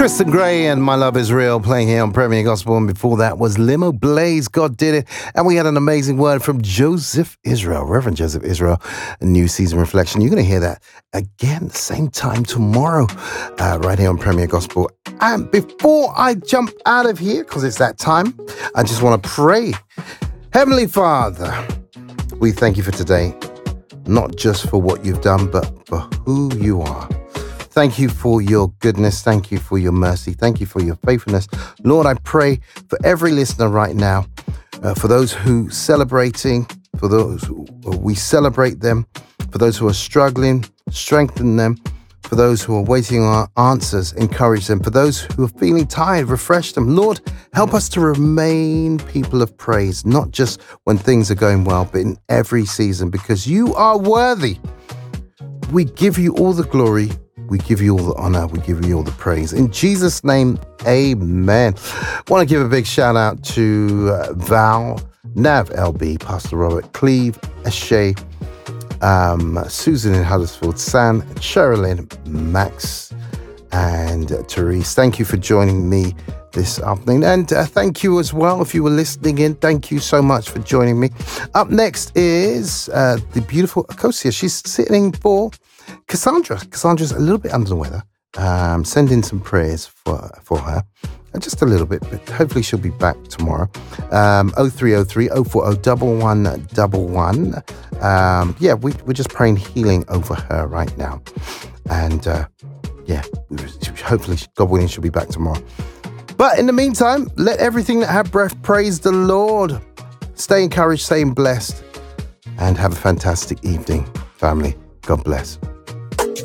Kristen Gray and My Love Is Real playing here on Premier Gospel. And before that was Limo Blaze, God Did It. And we had an amazing word from Joseph Israel, Reverend Joseph Israel, a new season reflection. You're going to hear that again, same time tomorrow, right here on Premier Gospel. And before I jump out of here, because it's that time, I just want to pray. Heavenly Father, we thank you for today, not just for what you've done, but for who you are. Thank you for your goodness. Thank you for your mercy. Thank you for your faithfulness. Lord, I pray for every listener right now, for those who celebrating, for those who we celebrate them, for those who are struggling, strengthen them, for those who are waiting on answers, encourage them, for those who are feeling tired, refresh them. Lord, help us to remain people of praise, not just when things are going well, but in every season, because you are worthy. We give you all the glory. We give you all the honor. We give you all the praise. In Jesus' name, amen. Want to give a big shout out to Val, Nav LB, Pastor Robert, Cleve, Ashay, Susan in Huddersfield, San, Sherilyn, Max, and Therese. Thank you for joining me this afternoon. And thank you as well if you were listening in. Thank you so much for joining me. Up next is the beautiful Akosia. She's sitting for Cassandra. Cassandra's a little bit under the weather. Send in some prayers for her. Just a little bit, but hopefully she'll be back tomorrow. 0303 040 1111. Yeah, we're just praying healing over her right now. And hopefully, God willing, she'll be back tomorrow. But in the meantime, let everything that have breath praise the Lord. Stay encouraged, stay blessed, and have a fantastic evening, family. God bless.